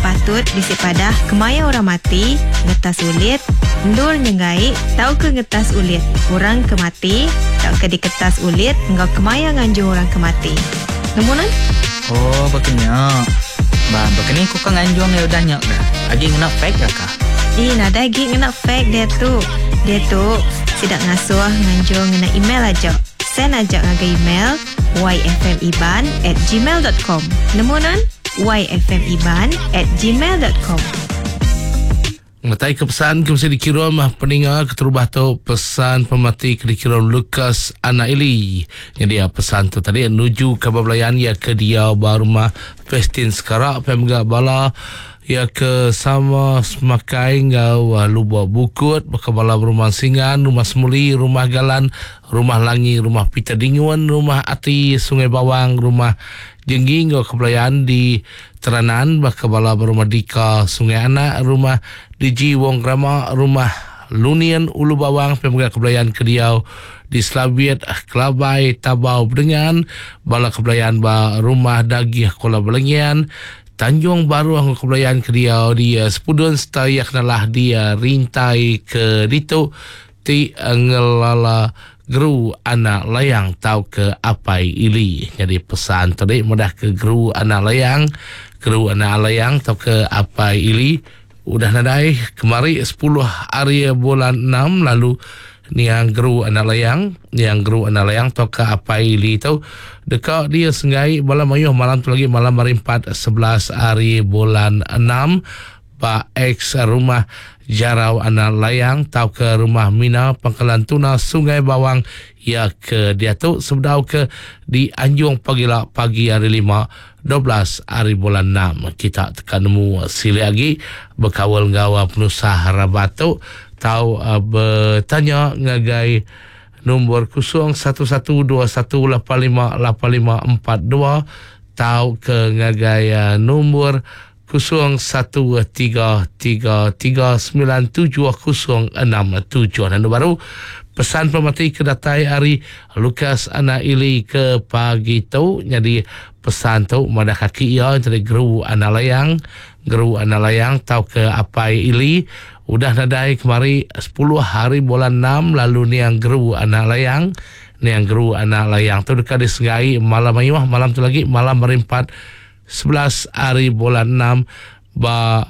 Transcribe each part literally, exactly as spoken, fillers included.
patut bisik padah kemaya orang mati, ngetas ulit, ndul nyengai, tau ke ngetas ulit, orang kemati, tau ke diketas ulit, engkau kemaya nganjung orang kemati. Namunan? Oh, bakanya. Bah, bakanya kau kan nganjung ya udah nyak dah. Lagi ngena fake dah kah? Ih, nada lagi ngena fake dia tu. Dia tu sidak ngasuh nganjung ngena email aja. Send aja ngaga email y f m iban at gmail dot com. Namunan? y f m iban at gmail dot com. Matai ke pesan ke mesti dikirim peninga keterubah tu pesan pemati ke dikirim Lukas anak Ili. Jadi pesan tu tadi menuju ke bablayan ya ke dia rumah Festin sekarang pemga bala ya ke sama semakai ngau lubuk bukut bakabala rumah singan, rumah semuli, rumah galan, rumah langi, rumah pita dinguan, rumah ati sungai bawang, rumah jenggi ngau kebelayan di Teranan bakabala rumah Dika Sungai Anak, rumah Diji Wong Rama, rumah Lunian Ulu Bawang pemega kebelayan Kediau di Slaviat Kelabai Tabau Bedengan bala kebelayan ba rumah Dagih Kola Belengian Tanjung Baru ang kebelayan Kediau di Sepudun Setayak nalah dia rintai ke ditu ti ngelala Gru anak layang tau ke apai ili. Jadi pesan tadi mudah ke gru anak layang, gru anak layang tau ke apai ili. Udah nadai kemari sepuluh hari bulan enam lalu ni yang gru anak layang, ni yang gru anak layang tau ke apai ili tau. Dekat dia sengai malam ayuh malam tu lagi malam hari empat sebelas hari bulan enam. Pak X rumah Jarau anak layang tau ke rumah Mina Pangkalan Tuna Sungai Bawang ya ke dia tu sebedau ke di Anjung pagila pagi hari lima dua belas hari bulan enam kita tekan nemu sili lagi berkawal ngawa penusah Rabatu tau uh, bertanya ngagai nombor kosong satu satu dua satu lapan lima lapan lima empat dua tau ke ngagai uh, nombor kosong satu tiga tiga tiga sembilan tujuh kosong enam tujuh. Dan baru pesan pemati kedatai hari Lukas anak Ili ke pagi tu. Jadi pesan tu madah kaki ya dari gru anak layang, gru anak layang tau ke apai Ili. Udah nadai kemari sepuluh hari bulan enam lalu ni yang gru anak layang, ni yang gru anak layang tu dekat disengai malam ayuh malam tu lagi malam merimpat sebelas hari bulan enam ba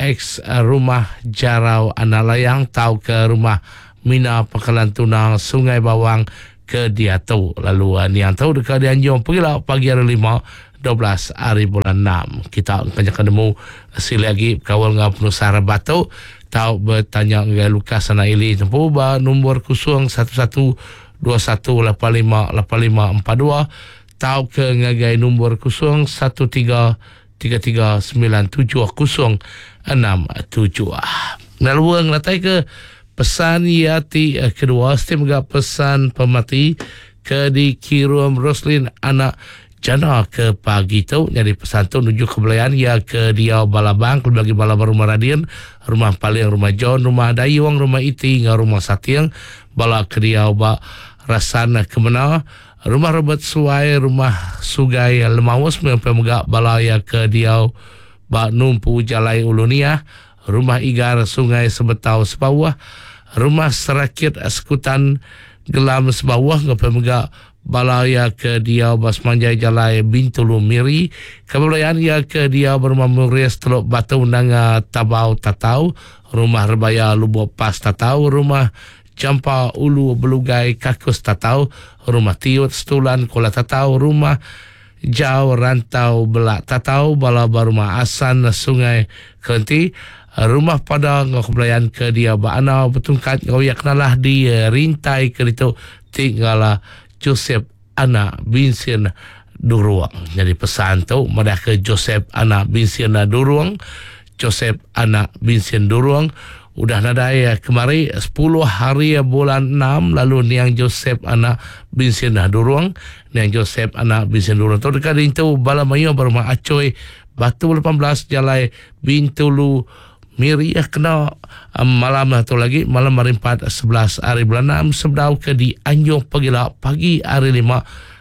X rumah Jarau anak layang tau ke rumah Mina Pangkalan Tuna Sungai Bawang ke dia tu lalu ni yang tahu dekat di Anjung pergilah pagi hari lima dua belas hari bulan enam kita banyak ketemu sili lagi kawal ngau penusah Rabatu tau bertanya dengan Lukas anak Ili tempuh ba nombor kosong satu satu dua satu lapan lima lapan lima empat dua tau ke ngagai nombor kosong satu tiga tiga tiga sembilan tujuh kosong enam tujuh. Naluang latai ke pesan yati kedua setiap pesan pemati ke dikirim Roslin anak jana ke pagi tu. Jadi pesan tu menuju ke belayan ya ke dia balabang ke bagi balabang rumah Radian, rumah Paling, rumah John, rumah Dayuang, rumah Iti, rumah Satiang bala ke dia ba rasana kemana rumah Robert Suai, rumah Sugai Lemawus pemegak balaya ke Diau Bak Numpu Jalai Ulunia, rumah Igar Sungai Sebetau Sebawah, rumah Serakit Sekutan Gelam Sebawah ke pemegak balaya ke Diau Basmanjai Jalai Bintulu Miri, kebelayan ya ke Diau berumah Muris Teluk Batu Nanga Tabau Tatau, rumah Rebaya Lubuk Pas Tatau, rumah Campa Ulu Belugai Kakus Tatau, rumah Tiut Setulan Kuala Tatau, rumah Jau Rantau Belak Tatau, Balaba rumah Asan Sungai Kenti, rumah Padang Kebelayan ke dia Baana Betungkat Ngoyak nalah di rintai ke itu tinggal Joseph anak Binsin Duruang. Jadi pesan tu madah ke Joseph anak Binsin Duruang, Joseph anak Binsin Duruang. Udah nadai kemari sepuluh hari bulan enam lalu niang Joseph anak Binsin Duruang, niang Joseph anak Binsin Duruang tu dekat itu Balamayo berumah Acoy Batu lapan belas Jalai Bintulu Miri ya kena um, malam tu lagi malam hari empat sebelas hari bulan enam sebedau ke di Anjung pagila pagi hari lima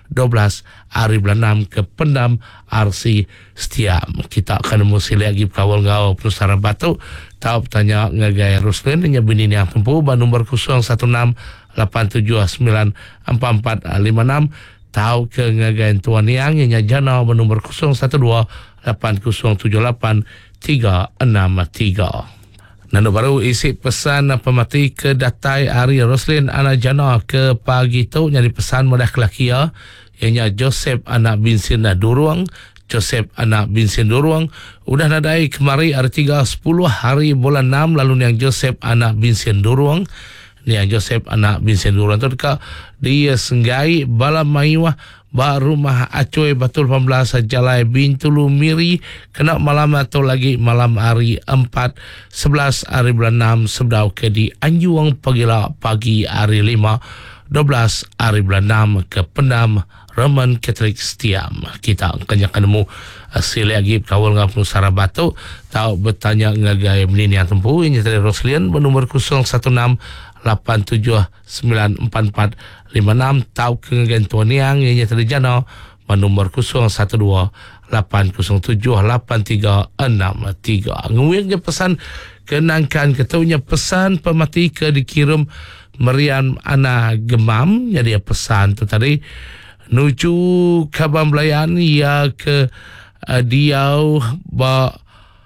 dua belas hari bulan enam ke Pendam R C Setiam. Kita akan mesti lagi kawal ngau Penusara Batu. Tahu bertanya ngagai Roslin dengan bini yang tempuh ba nombor kosong satu enam lapan tujuh sembilan empat empat lima enam. Tahu ke ngagai Tuan Yang yang jana ba nombor kosong satu dua lapan kosong tujuh lapan tiga enam tiga. Nando baru isi pesan pemati ke datai Ari Roslin anak jana ke pagi tu nyari pesan mudah kelakia ianya Joseph anak Binsin Duruang. Joseph anak Binsin Duruang udah nadai kemari hari tiga sepuluh hari bulan enam lalu yang Joseph anak Binsin Duruang ni yang Joseph anak Binsin Duruang tu dekat dia senggai bala maiwah ba rumah Acoy Batul lapan belas Jalai Bintulu Miri kena malam atau lagi malam hari empat sebelas hari bulan enam sebdau ke di Anjuang pagila pagi hari lima dua belas hari bulan enam ke Pendam Roman Catholic Setiam. Kita akan nemu hasil lagi kawal ngah Penusara Batu tahu bertanya ngagai menini yang tempuh ini dari Roslin bernomor kosong satu enam lapan tujuh sembilan empat empat lima enam. Tahu ke ngagai Tuan Yang ini dari jana bernomor kosong satu dua lapan kosong tujuh lapan tiga enam tiga. Ngewing pesan kenangkan ketuanya pesan pemati ke dikirim Meriam Ana Gemam. Jadi pesan tu tadi nuju Kabam Belayan ya ke uh, Diau ba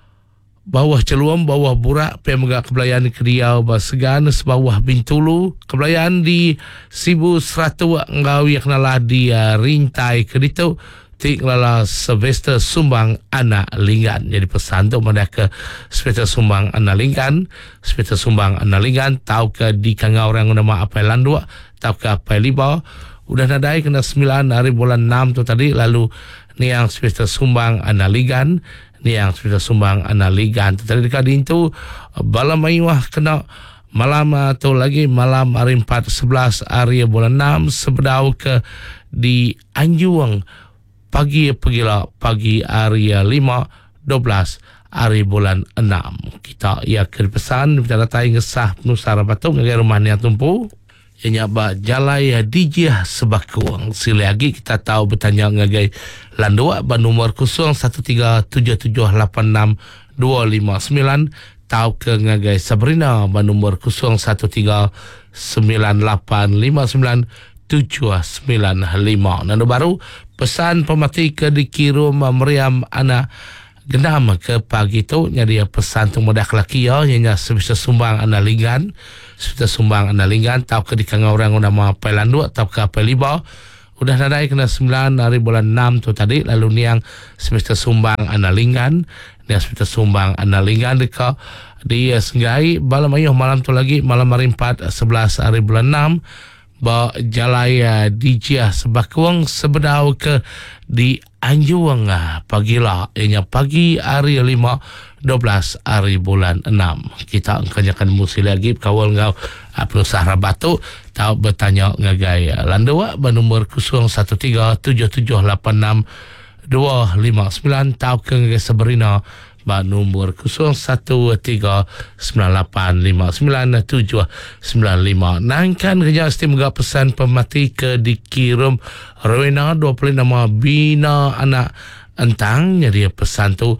bawah Celuam bawah Burak pemegak kebelayan ke Diau ba Segan sebawah Bintulu kebelayan di Sibu Seratu ngau yang kenalah di uh, Rintai ke ditu tik lala Sylvester Sumbang anak Linggan. Jadi pesan tu mana ke Sylvester Sumbang anak Linggan, Sylvester Sumbang anak Linggan tahu ke di kangau orang nama apa landua tahu ke apa liba udah nadai kena sembilan hari bulan enam tu tadi lalu ni yang Sylvester Sumbang anak Linggan ni yang Sylvester Sumbang anak Linggan tu tadi dekat itu bala maiwah kena malam atau lagi malam hari empat sebelas hari bulan enam sebedau ke di Anjuang pagi pagila pagi hari lima dua belas hari bulan enam. Kita ia ke pesan kita datai ngesah Penusara Batu ngagai rumah ni yang tumpu ianya ba Jalai Dijah Sebakuang. Sila lagi kita tahu bertanya ngagai landua ba nomor kosong satu tiga tujuh tujuh lapan enam dua lima sembilan. Tahu ke ngagai Sabrina ba nomor kosong satu tiga sembilan lapan lima sembilan tujuh sembilan lima. Nando baru pesan pemati ke dikirim Meriam Ana Gendam ke pagi tu nyari pesan tu mudah laki ya nya sebisa Sumbang Ana Linggan, sebisa Sumbang Ana Linggan tahu ke di kangau orang nama Pailandu tahu ke apa liba udah nadai kena sembilan hari bulan enam tu tadi lalu ni yang sebisa Sumbang Ana Linggan ni sebisa Sumbang Ana Linggan dekat di Senggai malam ayuh malam tu lagi malam hari empat sebelas hari bulan enam ba Jalai Dijah Sebakuang sebedau ke di Anjuang pagila ianya pagi hari lima dua belas hari bulan enam. Kita akan musi lagi kawal ngau Penusara Batu tahu bertanya ngagai landua ba nomor kosong satu tiga tujuh tujuh lapan enam dua lima sembilan tahu ke ngagai Sabrina ba nombor kosong satu tiga sembilan lapan lima sembilan tujuh sembilan lima. Nangkan kerja istimewa pesan pemati ke dikirim Rowena dua puluh nama Bina anak Entang. Jadi pesan tu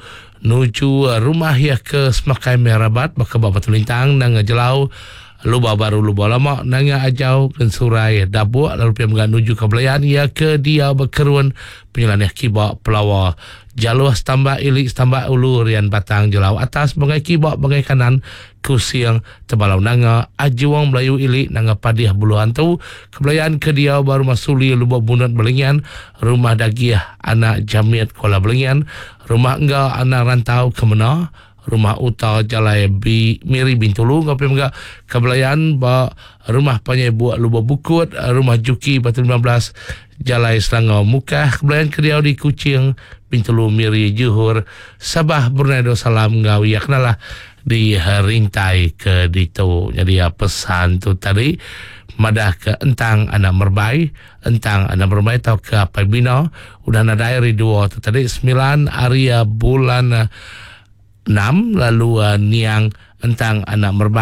nuju rumah ya ke Semakai Merabat baka Batu Lintang nang jelau luba baru luba lama nanga ajau dan surai dabuak lalu pia menuju ke Belayan ya ke dia berkeruan penyelan kiba pelawa jalur tambah ilik tambah ulu rian batang jelau atas bagai kiba bagai kanan kusiang tebalau nanga ajuang Melayu ilik nanga padiah buluhan tu ke Belayan ke dia baru masuli luba bunat Belingian rumah dagiah anak Jamiat Kuala Belingian rumah enggak anak rantau ke mana rumah utara Jalai Bi, Miri Bintulu ngapi enggak ke Belayan ba rumah Panyai Buat Luba Bukut rumah Juki Batu lima belas Jalai Selangor Mukah ke Belayan ke Diau di Kucing Bintulu Miri Johor Sabah Brunei Darussalam ngau ya kenalah di Rintai ke ditu. Jadi ya pesan tu tadi madah ke Entang anak Merbai Entang anak Merbai tau ke apa bina udah nadai ridua tu tadi sembilan hari bulan enam lalu uh, niang Entang anak Merbai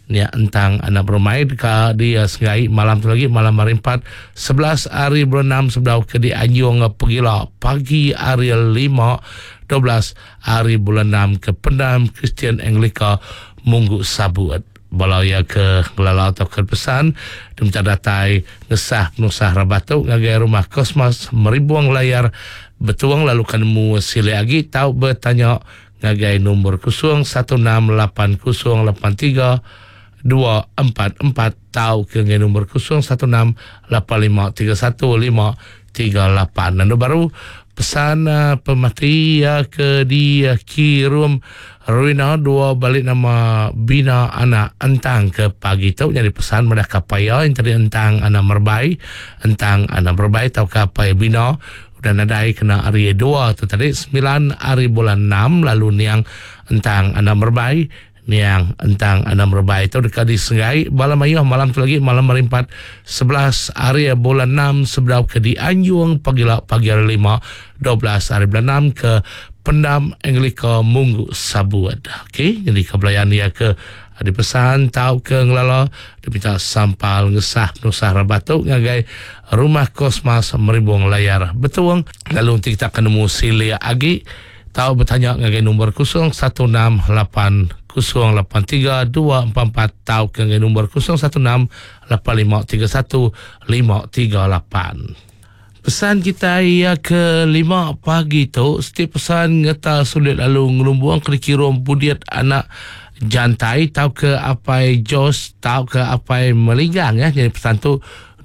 Nia entang anak bermain ka dia sengai malam tu lagi malam hari empat sebelas hari bulan enam sebdau ke di Anjung Pegila pagi hari lima dua belas hari bulan enam ke Pendam Kristian Anglika Munggu Sabut. Balau ya ke ngelala atau ke pesan diminta datai ngesah nusah rabatuk ngagai rumah kosmos meribuang layar betuang lalu kanemu sile agi tau bertanya ngagai nombor kusung satu enam lapan kusung lapan tiga dua empat empat tau ke ngagai nombor kusung satu enam lapan lima tiga satu lima tiga lapan. Dan baru pesan uh, pemati ya ke di uh, Kirum Ruina dua balik nama bina anak entang ke pagi tu jadi pesan mereka kapaya yang tadi entang anak merbai entang anak merbai tau kapaya bina dan nadai kena hari dua tu tadi sembilan hari bulan enam lalu niang entang anak merbai niang entang anak merbai tu dekat di Sengai malam ayuh malam tu lagi malam hari empat sebelas hari bulan enam sebelum ke di Anjung pagi pagi hari lima dua belas hari bulan enam ke Pendam Anglika Munggu Sabut. Okey, jadi kebelayan dia ke ada pesan tahu ke ngelala diminta sampal ngesah nusah rabatuk ngagai rumah kosmas meribuang layar betuang lalu kita kenemu silia agi tahu bertanya ngagai nombor kosong satu enam lapan kosong lapan tiga dua empat empat tahu ke ngagai nombor kosong satu enam lapan lima tiga satu lima tiga lapan. Pesan kita ia ke lima pagi tu setiap pesan ngeta sulit lalu ngelumbuang kira-kira budiat anak jantai tahu ke apa jos tahu ke apa melinggang ya. Jadi pesan tu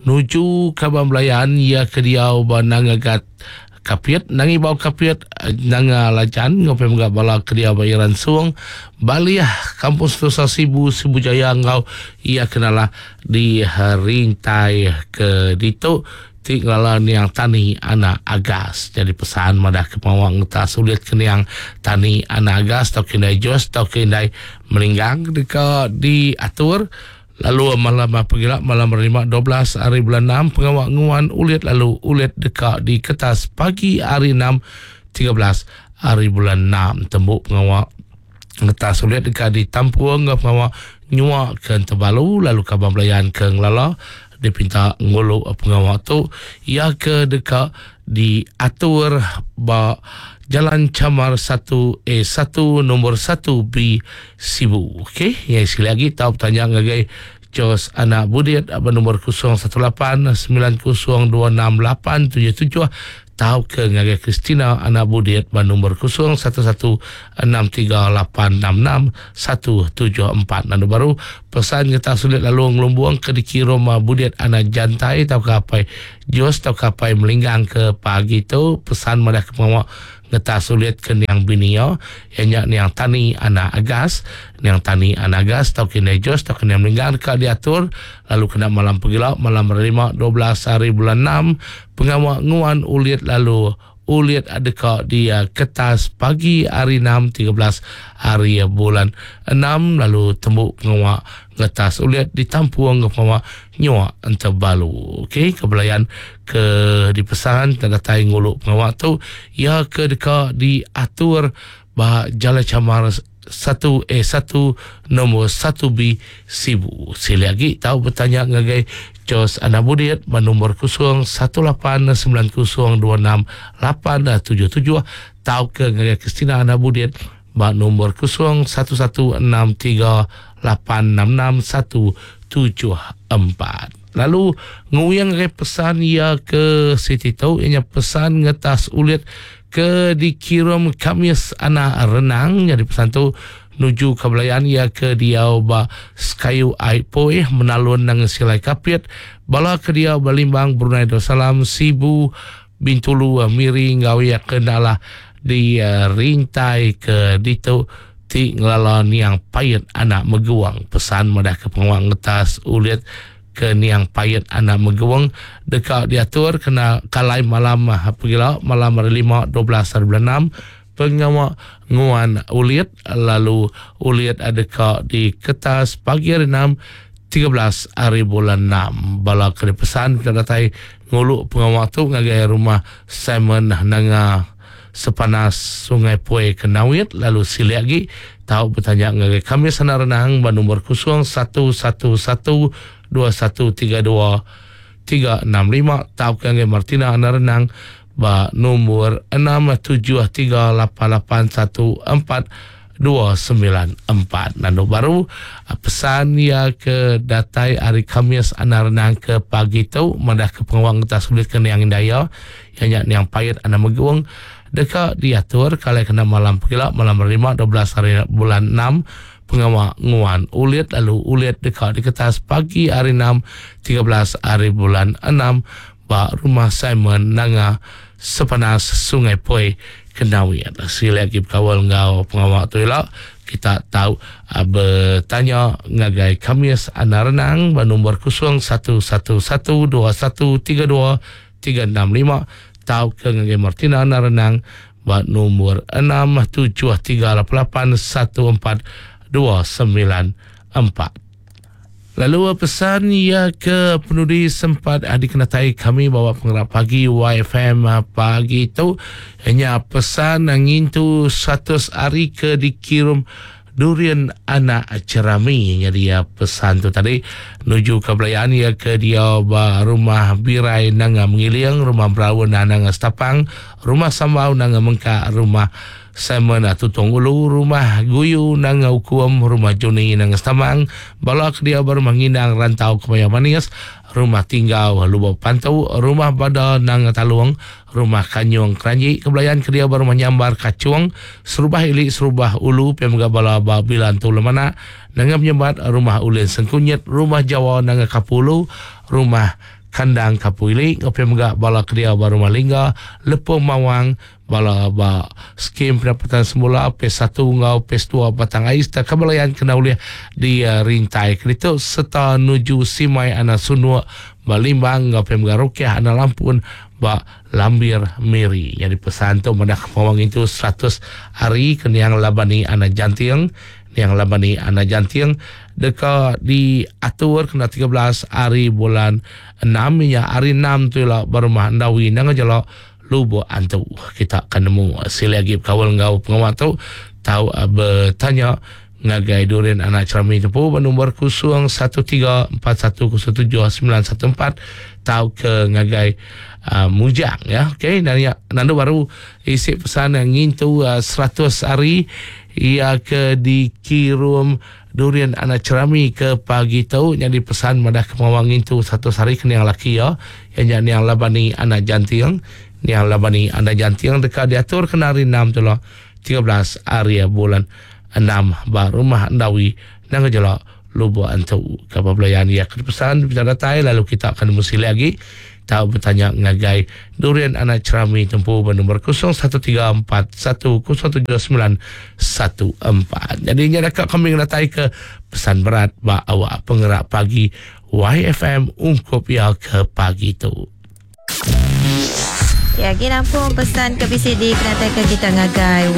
nuju ke Bambelayan ia ke dia banangagat kapiat nangi bau kapiat nanga lajan ngopi mga bala ke dia bayaran suang baliah kampus Nusa Sibu Sibu Jaya ngau ia kenalah di rintai ke ditu tinggalan yang tani anak agas. Jadi pesan madah kemauan ngeta sulit kena yang tani anak agas tau kendai jos tau kendai melinggang dekat diatur lalu malam pegila malam lima dua belas hari bulan enam pengawak nguan ulit lalu ulit dekat di kertas pagi hari enam tiga belas hari bulan enam tembuk pengawak ngeta sulit dekat di Tampuang pengawak nyuak ke Tebalu lalu kabar belayan ke Ngelala dipinta ngolo pengawal tu ia ke dekat diatur ba Jalan Camar satu A satu nombor satu B Sibu. Okey, yang sekali lagi tahu tanya ngagai jos anak budiat apa nombor kosong satu lapan sembilan kosong dua enam lapan tujuh tujuh tahu ke ngagai Kristina anak budiat ba nombor kosong satu satu enam tiga lapan enam enam satu tujuh empat. Dan baru pesan kita sulit lalu ngelumbuang ke diki rumah budiat anak jantai tahu ke apa jos tahu ke apa melinggang ke pagi tu pesan madah ke mawak ngeta sulit ke yang binio yang yang tani anak agas yang tani anak agas tahu kena jos tahu kena melinggang ke diatur lalu kena malam pegila malam lima dua belas hari bulan enam pengawak nguan ulit lalu ulit adakah dia kertas pagi hari enam tiga belas hari bulan enam lalu tembuk pengawak ngetas ulit di Tampuang pengawak nyuak Tebalu. Okey, kebelayan ke dipesan terdatai nguluk pengawak tu ia ke dekat diatur bah Jalan Camar satu A satu nombor satu B Sibu. Sila lagi tahu bertanya ngagai jos anak budiat nombor kosong satu lapan sembilan kosong dua enam lapan tujuh tujuh tahu ke ngagai Kristina anak budiat nombor kosong satu satu enam tiga lapan enam enam satu tujuh empat. Lalu nguyang ngagai pesan ia ke Siti Tau ianya pesan ngetas ulit ke dikirim Kamis anak renang. Jadi pesan tu nuju kebelayan ia ke dia ba Skayu Aipoe menalun nang silai kapiat bala ke dia balimbang Brunei Darussalam Sibu Bintulu Miri ngawi kenalah di uh, rintai ke ditu ti ngelalon yang payet anak meguang. Pesan madah ke pengawang ngetas ulit ke niang payet anak megawang dekat diatur kena kalai malam pegila malam lima dua belas hari bulan enam pengawak nguan ulit lalu ulit adakah di kertas pagi hari enam tiga belas hari bulan enam bala kena pesan kita datai nguluk pengawak tu ngagai rumah Simon nanga sepanas Sungai Puai Kenawit. Lalu sila lagi tahu bertanya ngagai kami sana renang ba nombor kosong satu satu satu dua satu tiga dua tiga enam lima. Tahu ngagai Martina ana renang ba nombor enam tujuh tiga lapan lapan satu empat dua sembilan empat. Nando baru pesan ya ke datai hari Khamis ana renang ke pagi tu madah ke pengawang kita sulit kena yang indaya yang yang payat ana meguang dekat diatur kalau kena malam pula malam lima dua belas hari bulan enam pengawangan ulit lalu ulit dekat di kertas pagi hari enam tiga belas hari bulan enam ba rumah Simon Nanga sepanas Sungai Puai Kenawit. Sila lagi kawal ngau pengawal tu lah kita tahu uh, bertanya ngagai Khamis ana renang ba nombor kosong satu satu satu dua satu tiga dua tiga enam lima. Tahu ke ngagai Martina ana renang ba nombor enam tujuh tiga lapan lapan satu empat dua sembilan empat. Lalu pesan ya ke penulis sempat dikenatai kami bawa penggerak pagi Y F M pagi tu hanya pesan angin tu seratus hari ke dikirim durian anak cerami. Jadi ya pesan tu tadi nuju ke belayaan ya ke dia ba rumah birai nanga mengiling, rumah berawan nanga setapang, rumah sambau nanga mengka, rumah Simon tutong ulu, rumah guyu nanga ukuam, rumah Joni nanga setamang, balak dia baru menginang rantau ke Maya Manis, rumah tinggal lubau pantau, rumah bada nanga taluang, rumah kanyong keranji kebelayan ke dia baru menyambar kacuang, serubah ilik serubah ulu pemga bala babilan tu lemana nanga menyambat rumah ulin sengkunyet, rumah Jawa nanga kapulu, rumah kandang kapuili ngapemga bala kedia baru malingga lepong mawang bala ba skim pendapatan semula P satu ngau P dua batang ais tak kebelayan kena oleh di uh, rintai kereta serta nuju simai ana sunua balimbang ngapemga rukyah ana lampun ba lambir meri. Jadi pesan tu madah mawang itu seratus hari kena yang labani ana jantiang yang labani anak janting dekat di atur kena tiga belas hari bulan enam ya hari enam tu lah baru mandawi nang jelo lubo antu kita akan nemu sila lagi kawal ngau pengawal tu tahu uh, bertanya ngagai durian anak cerami tu pun nombor kosong satu tiga empat satu kosong tujuh sembilan satu empat tahu ke ngagai uh, mujang ya. Okey dan ya nandu baru isi pesan yang itu uh, seratus hari ia ke dikirim durian anak cerami ke pagi tu jadi pesan madah kemawang itu satu hari kena yang laki ya yang yang labani anak janting yang labani anak janting dekat diatur kena hari enam tu lah tiga belas hari bulan enam ba rumah ndawi nang jelo lubo antu kapablayan ya ke pesan bicara tai lalu kita akan mesti lagi tahu bertanya ngagai durian anak cerami tempuh nombor kosong satu tiga empat satu kosong tujuh sembilan satu empat. Jadi nyadakak kami ngelatai ke pesan berat ba awak penggerak pagi Y F M ungkup ya ke pagi tu. Ya, kita pun pesan ke P C D penatakan kita ngagai